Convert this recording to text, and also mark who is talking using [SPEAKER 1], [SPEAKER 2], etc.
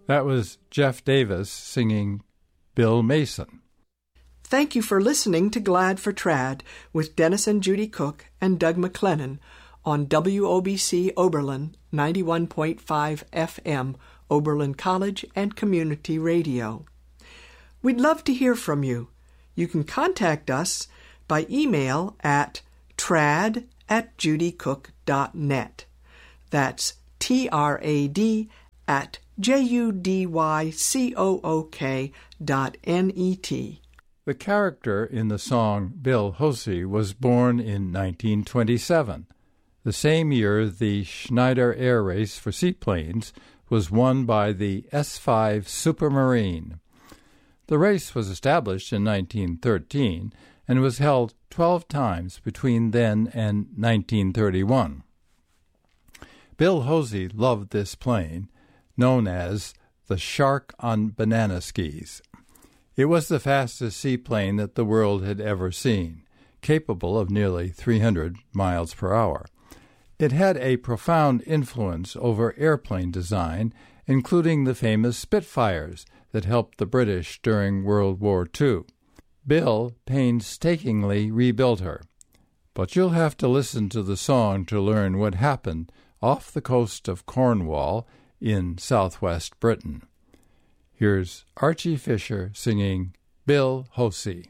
[SPEAKER 1] That was Jeff Davis singing Bill Mason.
[SPEAKER 2] Thank you for listening to Glad for Trad with Dennis and Judy Cook and Doug McLennan on WOBC Oberlin 91.5 FM, Oberlin College and Community Radio. We'd love to hear from you. You can contact us by email at trad@judycook.net. That's trad@judycook.net.
[SPEAKER 1] The character in the song Bill Hosey was born in 1927, the same year the Schneider Air Race for seaplanes was won by the S-5 Supermarine. The race was established in 1913 and was held 12 times between then and 1931. Bill Hosey loved this plane, known as the Shark on Banana Skis. It was the fastest seaplane that the world had ever seen, capable of nearly 300 miles per hour. It had a profound influence over airplane design, including the famous Spitfires that helped the British during World War II. Bill painstakingly rebuilt her, but you'll have to listen to the song to learn what happened off the coast of Cornwall in southwest Britain. Here's Archie Fisher singing Bill Hosey.